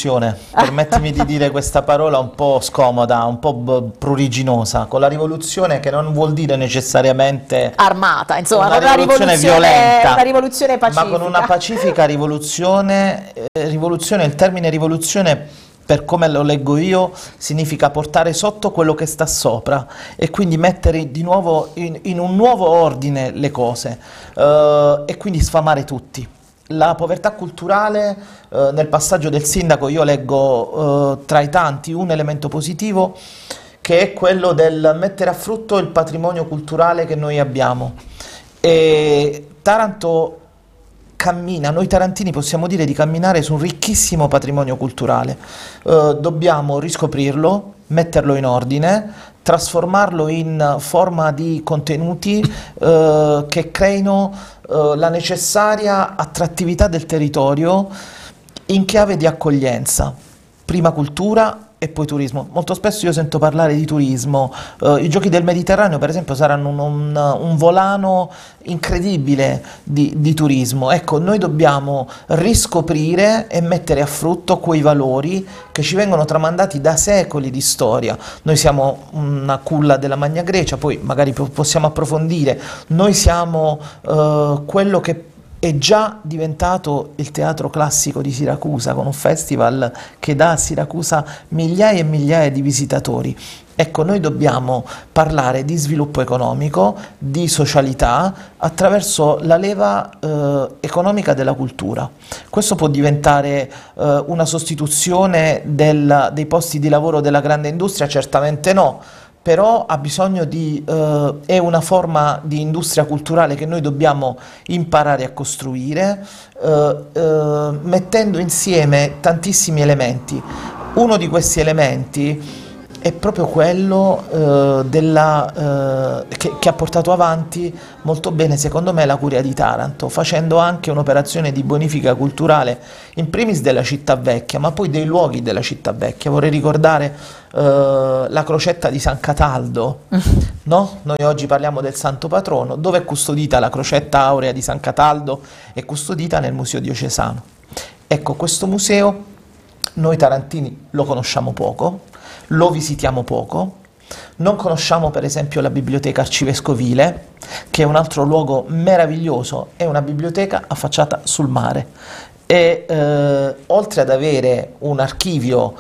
rivoluzione, permettimi di dire questa parola un po' scomoda, un po' pruriginosa, con la rivoluzione che non vuol dire necessariamente armata, insomma, una rivoluzione violenta, una rivoluzione pacifica. ma con una pacifica rivoluzione, il termine rivoluzione, per come lo leggo io, significa portare sotto quello che sta sopra e quindi mettere di nuovo in un nuovo ordine le cose, e quindi sfamare tutti. La povertà culturale, nel passaggio del sindaco io leggo tra i tanti un elemento positivo, che è quello del mettere a frutto il patrimonio culturale che noi abbiamo. E Taranto cammina, noi tarantini possiamo dire di camminare su un ricchissimo patrimonio culturale. Dobbiamo riscoprirlo, metterlo in ordine, trasformarlo in forma di contenuti che creino la necessaria attrattività del territorio in chiave di accoglienza. Prima cultura e poi turismo. Molto spesso io sento parlare di turismo. I Giochi del Mediterraneo, per esempio, saranno un volano incredibile di turismo. Ecco, noi dobbiamo riscoprire e mettere a frutto quei valori che ci vengono tramandati da secoli di storia. Noi siamo una culla della Magna Grecia, poi magari possiamo approfondire. Noi siamo quello che è già diventato il teatro classico di Siracusa, con un festival che dà a Siracusa migliaia e migliaia di visitatori. Ecco, noi dobbiamo parlare di sviluppo economico, di socialità, attraverso la leva economica della cultura. Questo può diventare una sostituzione dei posti di lavoro della grande industria? Certamente no. Però ha bisogno è una forma di industria culturale che noi dobbiamo imparare a costruire, mettendo insieme tantissimi elementi. Uno di questi elementi è proprio quello che ha portato avanti molto bene, secondo me, la Curia di Taranto, facendo anche un'operazione di bonifica culturale, in primis della città vecchia, ma poi dei luoghi della città vecchia. Vorrei ricordare la crocetta di San Cataldo, no? Noi oggi parliamo del santo patrono. Dove è custodita la crocetta aurea di San Cataldo? È custodita nel Museo Diocesano. Ecco, questo museo noi tarantini lo conosciamo poco, lo visitiamo poco, non conosciamo per esempio la biblioteca arcivescovile, che è un altro luogo meraviglioso, è una biblioteca affacciata sul mare e oltre ad avere un archivio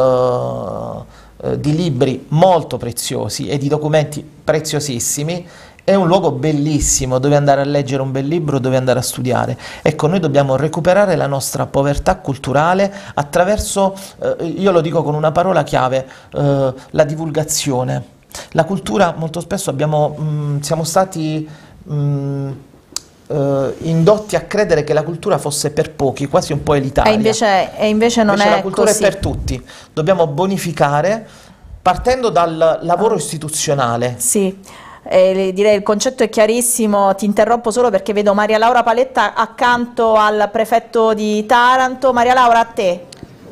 di libri molto preziosi e di documenti preziosissimi, è un luogo bellissimo dove andare a leggere un bel libro, dove andare a studiare. Ecco, noi dobbiamo recuperare la nostra povertà culturale attraverso, io lo dico con una parola chiave, la divulgazione. La cultura, molto spesso siamo stati indotti a credere che la cultura fosse per pochi, quasi un po' elitaria. E invece non è la cultura così. è per tutti. Dobbiamo bonificare partendo dal lavoro istituzionale. Sì. Direi il concetto è chiarissimo. Ti interrompo solo perché vedo Maria Laura Paletta accanto al prefetto di Taranto. Maria Laura, a te.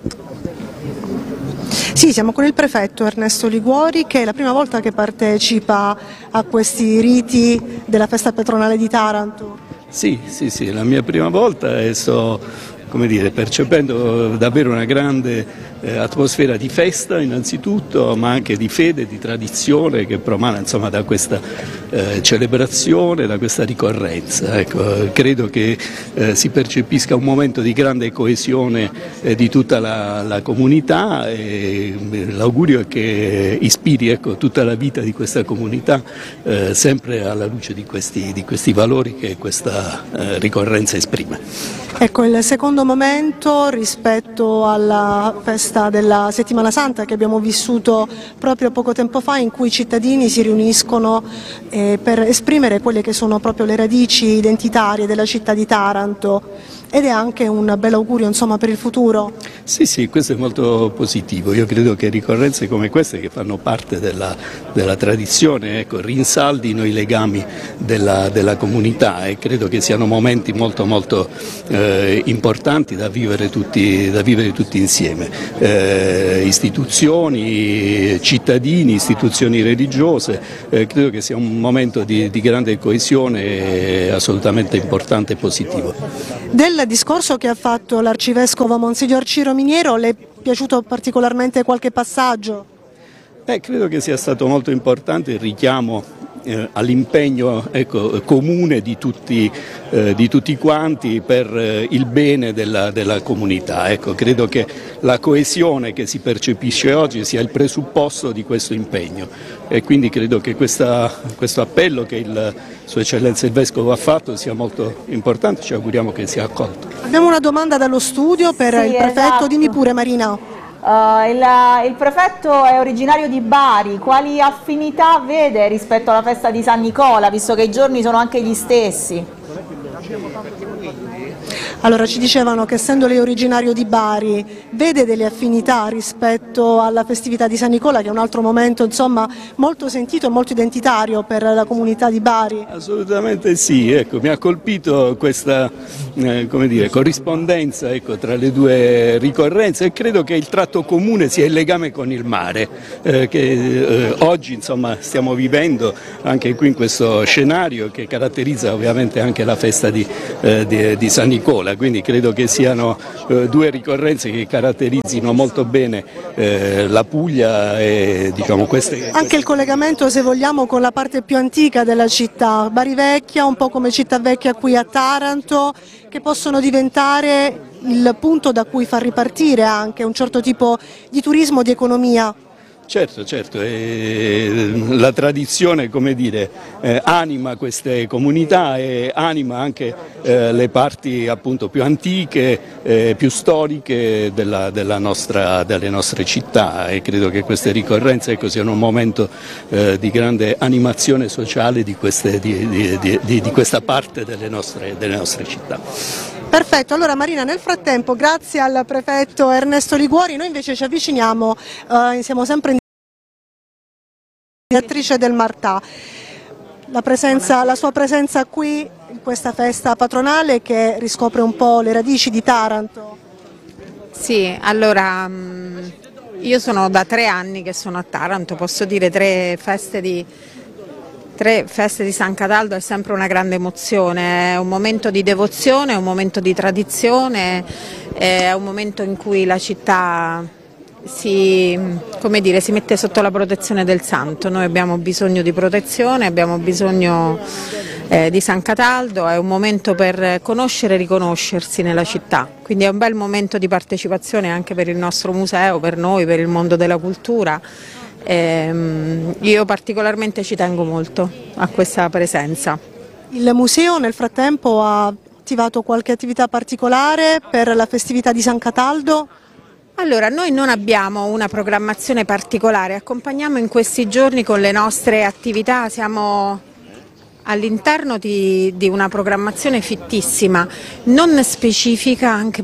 Sì, siamo con il prefetto Ernesto Liguori, che è la prima volta che partecipa a questi riti della festa patronale di Taranto. Sì, è la mia prima volta e sto, come dire, percependo davvero una grande atmosfera di festa innanzitutto, ma anche di fede, di tradizione che promana insomma da questa celebrazione, da questa ricorrenza. Ecco, credo che si percepisca un momento di grande coesione di tutta la comunità e l'augurio è che ispiri, ecco, tutta la vita di questa comunità sempre alla luce di questi valori che questa ricorrenza esprime. Ecco, il secondo momento rispetto alla festa della Settimana Santa che abbiamo vissuto proprio poco tempo fa, in cui i cittadini si riuniscono per esprimere quelle che sono proprio le radici identitarie della città di Taranto. Ed è anche un bel augurio, insomma, per il futuro. Sì, questo è molto positivo. Io credo che ricorrenze come queste, che fanno parte della tradizione, ecco, rinsaldino i legami della comunità e credo che siano momenti molto importanti da vivere tutti insieme. Istituzioni, cittadini, istituzioni religiose, credo che sia un momento di grande coesione assolutamente importante e positivo. Del Del discorso che ha fatto l'arcivescovo Monsignor Ciro Miniero, le è piaciuto particolarmente qualche passaggio? Credo che sia stato molto importante il richiamo all'impegno comune di tutti quanti per il bene della comunità. Credo che la coesione che si percepisce oggi sia il presupposto di questo impegno e quindi credo che questo appello che Sua Eccellenza il Vescovo ha fatto sia molto importante, ci auguriamo che sia accolto. Abbiamo una domanda dallo studio per il prefetto, esatto. dimmi pure Marina. Il prefetto è originario di Bari, quali affinità vede rispetto alla festa di San Nicola, visto che i giorni sono anche gli stessi? Allora, ci dicevano che essendo lei originario di Bari, vede delle affinità rispetto alla festività di San Nicola, che è un altro momento insomma molto sentito e molto identitario per la comunità di Bari? Assolutamente sì, mi ha colpito questa corrispondenza tra le due ricorrenze e credo che il tratto comune sia il legame con il mare che oggi insomma stiamo vivendo anche qui in questo scenario che caratterizza ovviamente anche la festa di San Nicola. Quindi credo che siano due ricorrenze che caratterizzino molto bene la Puglia e queste. Anche il collegamento, se vogliamo, con la parte più antica della città, Bari Vecchia, un po' come Città Vecchia qui a Taranto, che possono diventare il punto da cui far ripartire anche un certo tipo di turismo, di economia. Certo, la tradizione anima queste comunità e anima anche le parti appunto più antiche, più storiche delle nostre città e credo che queste ricorrenze siano un momento di grande animazione sociale di questa parte delle nostre città. Perfetto, allora Marina, nel frattempo grazie al prefetto Ernesto Liguori noi invece ci avviciniamo, siamo sempre in direttrice del Martà, la sua presenza qui in questa festa patronale che riscopre un po' le radici di Taranto. Sì, allora io sono da 3 anni che sono a Taranto, posso dire 3 feste di San Cataldo è sempre una grande emozione, è un momento di devozione, è un momento di tradizione, è un momento in cui la città si mette sotto la protezione del santo. Noi abbiamo bisogno di protezione, abbiamo bisogno di San Cataldo, è un momento per conoscere e riconoscersi nella città, quindi è un bel momento di partecipazione anche per il nostro museo, per noi, per il mondo della cultura. Io particolarmente ci tengo molto a questa presenza. Il museo nel frattempo ha attivato qualche attività particolare per la festività di San Cataldo? Allora, noi non abbiamo una programmazione particolare, accompagniamo in questi giorni con le nostre attività, siamo all'interno di una programmazione fittissima, non specifica, anche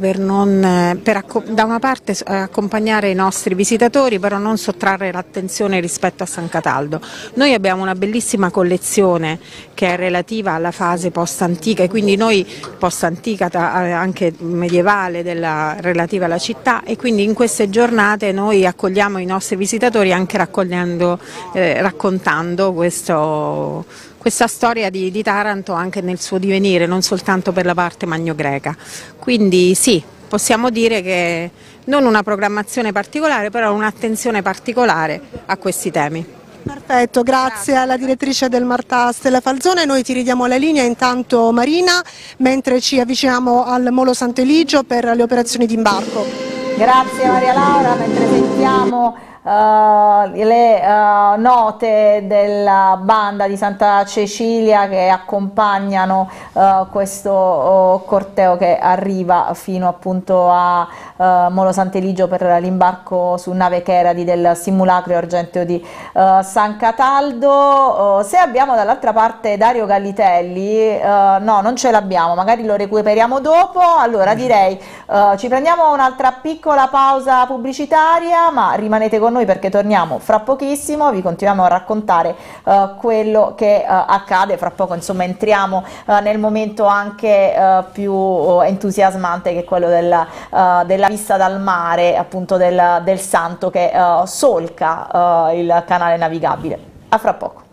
da una parte accompagnare i nostri visitatori, però non sottrarre l'attenzione rispetto a San Cataldo. Noi abbiamo una bellissima collezione che è relativa alla fase post-antica e quindi noi post-antica anche medievale relativa alla città e quindi in queste giornate noi accogliamo i nostri visitatori anche raccontando questa storia di Taranto anche nel suo divenire, non soltanto per la parte magnogreca. Quindi sì, possiamo dire che non una programmazione particolare, però un'attenzione particolare a questi temi. Perfetto, grazie alla direttrice del Martà Stella Falzone, noi ti ridiamo la linea intanto Marina, mentre ci avviciniamo al Molo Sant'Eligio per le operazioni di imbarco. Grazie Maria Laura, mentre sentiamo le note della banda di Santa Cecilia che accompagnano questo corteo che arriva fino appunto a Molo Sant'Eligio per l'imbarco su nave Cheradi del simulacro argenteo di San Cataldo. Se abbiamo dall'altra parte Dario Gallitelli, no, non ce l'abbiamo, magari lo recuperiamo dopo. Allora direi ci prendiamo un'altra piccola pausa pubblicitaria, ma rimanete con noi perché torniamo fra pochissimo, vi continuiamo a raccontare quello che accade. Fra poco insomma entriamo nel momento anche più entusiasmante, che è quello della vista dal mare, appunto del santo che solca il canale navigabile. A fra poco.